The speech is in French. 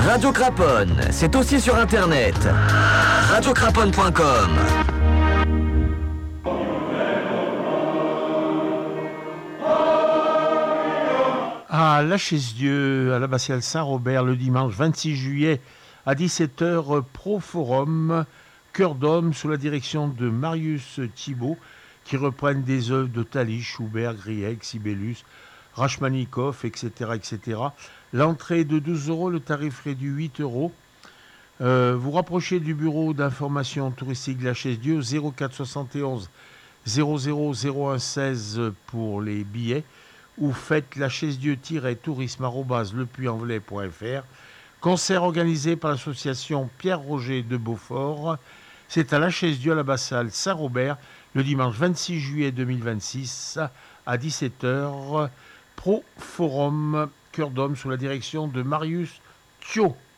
Radio Craponne, c'est aussi sur internet. radiocraponne.com. À la Chaise-Dieu, à l'abbatiale Saint-Robert, le dimanche 26 juillet à 17h, Pro Forum, Cœur d'homme, sous la direction de Marius Thibault, qui reprennent des œuvres de Thalys, Schubert, Grieg, Sibelius, Rachmaninoff, etc., etc. L'entrée est de 12 €, le tarif réduit 8 €. Vous rapprochez du bureau d'information touristique de la Chaise-Dieu au 04 71 00 01 16 pour les billets, ou faites la chaise-dieu-tourisme@lepuyanvelay.fr. Concert organisé par l'association Pierre-Roger de Beaufort. C'est à la Chaise-Dieu, à l'abbatiale Saint-Robert, le dimanche 26 juillet 2026 à 17h. Pro Forum, Cœur d'homme, sous la direction de Marius Thibault.